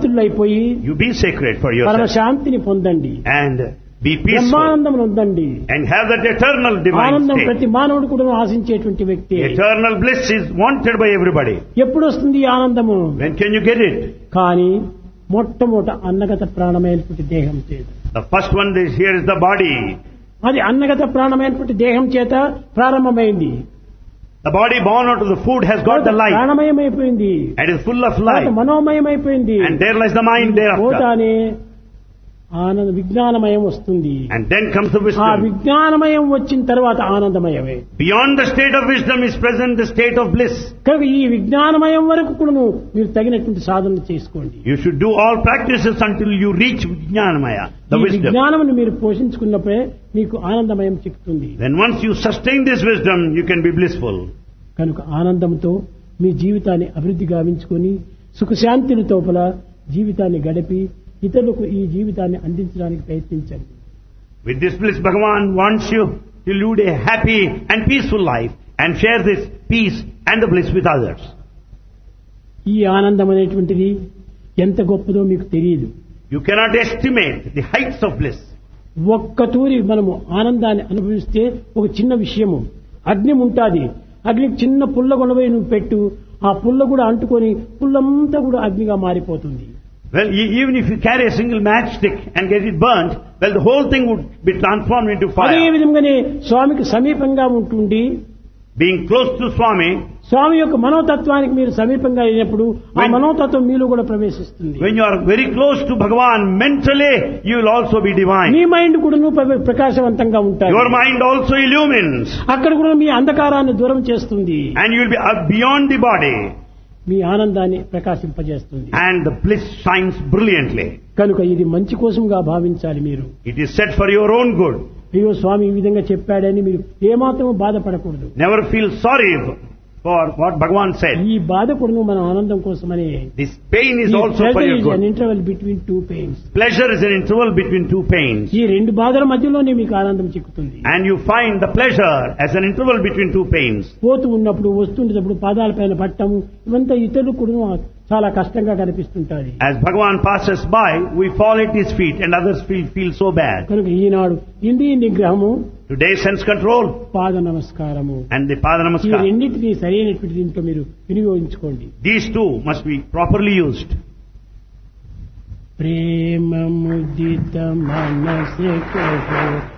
పవిత్రులైపోయి You be sacred for పరమ yourself శాంతిని పొందండి, and be peaceful బ్రహ్మానందం పొందండి. and have that eternal divine ఆనందం state. ప్రతి మానవుడు కూడా ఆశించేటువంటి వ్యక్తి. Eternal bliss is wanted by everybody. ఎప్పుడు వస్తుంది ఈ ఆనందము? When can you get it? కానీ మొట్టమొదట అన్నగత ప్రాణమైనటువంటి దేహం చేత, The first one is here is the body. అది అన్నగత ప్రాణమైనటువంటి దేహం చేత ప్రారంభమైంది. The body born out of the food has got the life ప్రాణమయమైపోయింది, and is full of life. మనోమయమైపోయింది. And there lies the mind thereafter. పోతానే ఆనంద విజ్ఞానమయం వస్తుంది. And then comes the ఆ wisdom. విజ్ఞానమయం వచ్చిన తర్వాత ఆనందమయమే. Beyond the state of wisdom is present the state of bliss. కనుక ఈ విజ్ఞానమయం వరకు కూడా మీరు తగినటువంటి సాధన చేసుకోండి. You should do all practices until you reach Vijnanamaya, the ఈ wisdom. విజ్ఞానమును మీరు పోషించుకున్నప్పుడే మీకు ఆనందమయం చిక్కుతుంది. Then once you sustain this wisdom, you can be blissful. కనుక ఆనందంతో మీ జీవితాన్ని అభివృద్ధి గావించుకొని సుఖశాంతుల తోపల జీవితాన్ని గడిపి ఇతరులకు ఈ జీవితాన్ని అందించడానికి ప్రయత్నించండి. With this bliss, Bhagavan wants you to lead a happy and peaceful life and share this peace and the bliss with others. ఈ ఆనందం అనేటువంటిది ఎంత గొప్పదో మీకు తెలియదు. You cannot estimate the heights of bliss. ఒక్క తూరి మనము ఆనందాన్ని అనుభవిస్తే ఒక చిన్న విషయము, అగ్ని ఉంటాది, అగ్నికి చిన్న పుల్ల కొనబోయి నువ్వు పెట్టు, ఆ పుల్ల కూడా అంటుకొని పుల్లంతా కూడా అగ్నిగా మారిపోతుంది. Well, even if you carry a single matchstick and get it burnt, well, the whole thing would be transformed into అదే fire. విధంగానే స్వామికి సమీపంగా ఉంటుండి Being close to Swami, స్వామి యొక్క మనోతత్వానికి మీరు సమీపంగా అయినప్పుడు ఆ మనోతత్వం మీలో కూడా ప్రవేశిస్తుంది. when you are very close to Bhagavan mentally, you will also be divine. Me mind కూడా ప్రకాశవంతంగా ఉంటాయి. Your mind also illumines అక్కడ కూడా మీ అంధకారాన్ని దూరం చేస్తుంది, and you will be beyond the body మీ ఆనందాన్ని ప్రకాశింపజేస్తుంది. and the bliss shines brilliantly. కనుక ఇది మంచి కోసంగా భావించాలి. మీరు It is set for your own good. అయ్యో స్వామి ఈ విధంగా చెప్పాడని మీరు ఏమాత్రం బాధపడకూడదు. Never feel sorry for what Bhagavan said. ఈ బాధ కూడా మన ఆనందం కోసమని. This pain is also for your an good. interval between two pains. Pleasure is an interval between two pains. ఈ రెండు బాధల మధ్యలోనే మీకు ఆనందం చిక్కుతుంది. And you find the pleasure as an interval between two pains. పోతూ ఉన్నప్పుడు వస్తుండేటప్పుడు పాదాలపైన పట్టము ఇవంతా ఇతరులు కూడా చాలా కష్టంగా కనిపిస్తుంటారు. As Bhagavan passes by, we fall at his feet and others feel so bad. కనుక ఈనాడు ఇంద్రియ నిగ్రహము, Today sense control పాద నమస్కారము, and the Pada ఈ Namaskar. రెండింటినీ సరైనటువంటి దీంట్లో మీరు వినియోగించుకోండి. These two must be properly used. ప్రేమ ముదిత మనసే